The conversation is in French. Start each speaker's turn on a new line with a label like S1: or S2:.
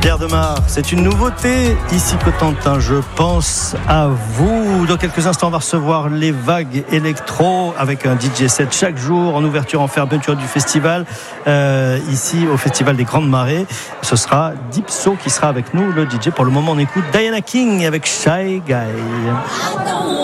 S1: Pierre Demar, c'est une nouveauté ici Cotentin, je pense à vous. Dans quelques instants, on va recevoir les vagues électro avec un DJ set chaque jour en ouverture, en fermeture du festival, ici au Festival des Grandes Marées. Ce sera Dipso qui sera avec nous, le DJ. Pour le moment, on écoute Diana King avec Shy Guy.